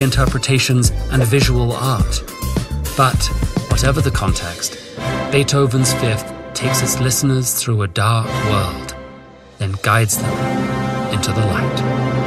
interpretations, and visual art. But, whatever the context, Beethoven's Fifth takes its listeners through a dark world, then guides them into the light.